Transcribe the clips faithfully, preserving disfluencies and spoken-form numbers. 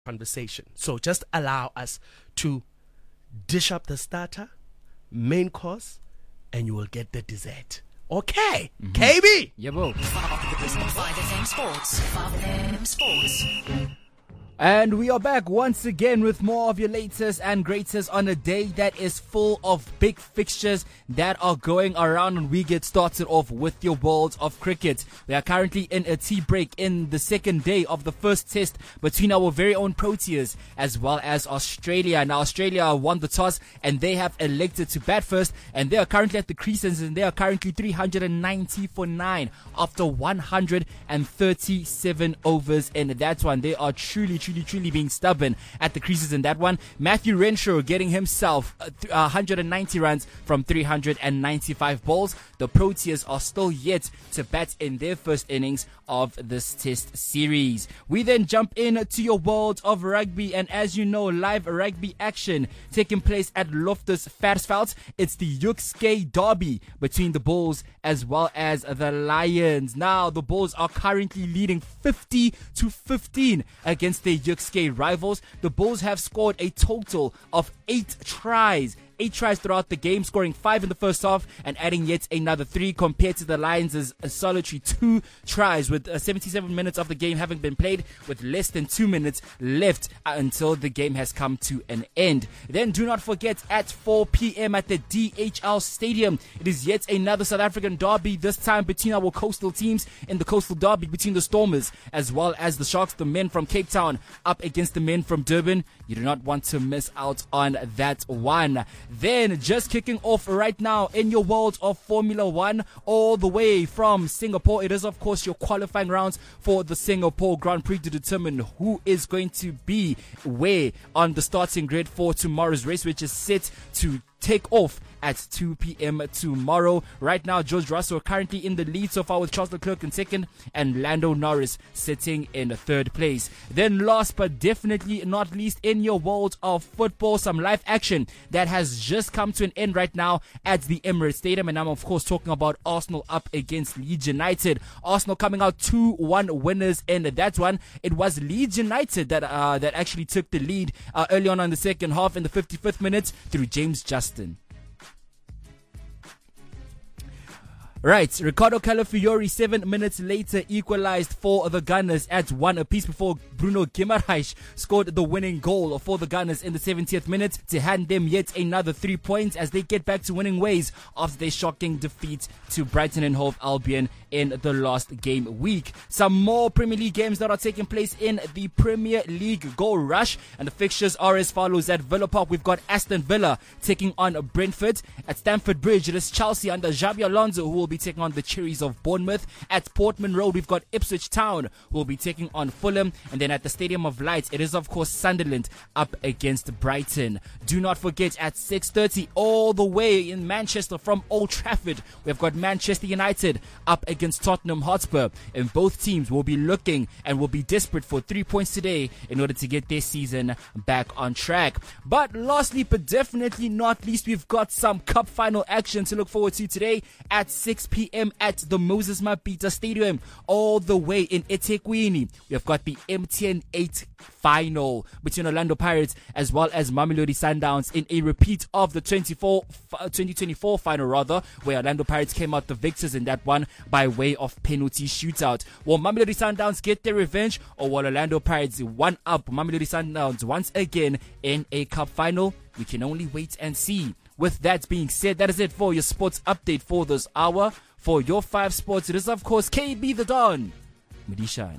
conversation. So just allow us to dish up the starter, main course, and you will get the dessert. Okay, mm-hmm. K B. Yeah, bro. five F M Sports. five F M Sports. And we are back once again with more of your latest and greatest on a day that is full of big fixtures that are going around, and we get started off with your world of cricket. We are currently in a tea break in the second day of the first test between our very own Proteas as well as Australia. Now Australia won the toss and they have elected to bat first, and they are currently at the creases and they are currently three hundred ninety for nine after one hundred thirty-seven overs in that one. They are truly, truly truly being stubborn at the creases in that one. Matthew Renshaw getting himself uh, th- uh, one hundred ninety runs from three hundred ninety-five balls. The Proteas are still yet to bat in their first innings of this test series. We then jump in to your world of rugby, and as you know, live rugby action taking place at Loftus Versfeld. It's the Yuksky derby between the Bulls as well as the Lions. Now the Bulls are currently leading fifty to fifteen against their Yuksky rivals. The Bulls have scored a total of eight tries. Eight tries throughout the game, scoring five in the first half and adding yet another three compared to the Lions' a solitary two tries, with uh, seventy-seven minutes of the game having been played with less than two minutes left until the game has come to an end. Then do not forget, at four p.m. at the D H L Stadium, it is yet another South African derby, this time between our coastal teams in the coastal derby between the Stormers as well as the Sharks, the men from Cape Town up against the men from Durban. You do not want to miss out on that one. Then, just kicking off right now in your world of Formula One, all the way from Singapore. It is, of course, your qualifying rounds for the Singapore Grand Prix to determine who is going to be where on the starting grid for tomorrow's race, which is set to take off at two p.m. tomorrow. Right now, George Russell currently in the lead so far, with Charles Leclerc in second and Lando Norris sitting in third place. Then last but definitely not least, in your world of football, some live action that has just come to an end right now at the Emirates Stadium, and I'm of course talking about Arsenal up against Leeds United. Arsenal coming out two one winners in that one. It was Leeds United that uh, that actually took the lead uh, early on in the second half in the fifty-fifth minute through James Justin. Right, Ricardo Calafiori seven minutes later equalized for the Gunners at one apiece before Bruno Guimaraes scored the winning goal for the Gunners in the seventieth minute to hand them yet another three points as they get back to winning ways after their shocking defeat to Brighton and Hove Albion in the last game week. Some more Premier League games that are taking place in the Premier League goal rush, and the fixtures are as follows. At Villa Park, we've got Aston Villa taking on Brentford. At Stamford Bridge, it is Chelsea under Xabi Alonso who will be taking on the Cherries of Bournemouth. At Portman Road, we've got Ipswich Town who will be taking on Fulham. And then at the Stadium of Light, it is of course Sunderland up against Brighton. Do not forget, at six thirty, all the way in Manchester from Old Trafford, we've got Manchester United up against Tottenham Hotspur, and both teams will be looking and will be desperate for three points today in order to get their season back on track. But lastly, but definitely not least, we've got some cup final action to look forward to today at six p.m. at the Moses Mabhida Stadium, all the way in eThekwini. We've got the M T N eight final between Orlando Pirates as well as Mamelodi Sundowns in a repeat of the twenty-four, twenty twenty-four final, rather, where Orlando Pirates came out the victors in that one by way of penalty shootout. Will Mamelodi Sundowns get their revenge, or will Orlando Pirates one up Mamelodi Sundowns once again in a cup final? We can only wait and see. With that being said, that is it for your sports update for this hour. For your five sports, it is of course K B the Don Mudishani.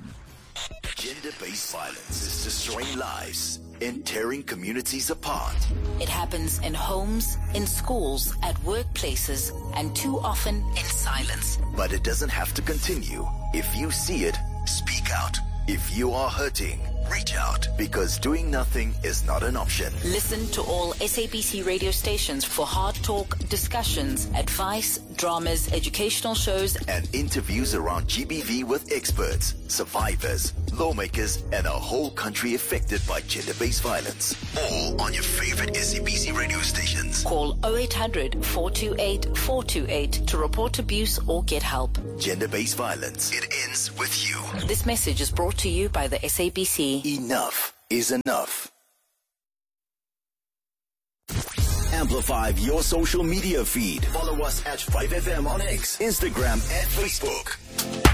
Gender-based violence is destroying lives and tearing communities apart. It happens in homes, in schools, at workplaces, and too often in silence. But it doesn't have to continue. If you see it, speak out. If you are hurting, reach out, because doing nothing is not an option. Listen to all S A B C radio stations for hard talk, discussions, advice, dramas, educational shows, and interviews around G B V with experts, survivors, lawmakers, and a whole country affected by gender-based violence. All on your favorite S A B C radio stations. Call oh eight hundred, four two eight, four two eight to report abuse or get help. Gender-based violence. It ends with you. This message is brought to you by the S A B C. Enough is enough. Amplify your social media feed. Follow us at five F M on X, Instagram, and Facebook.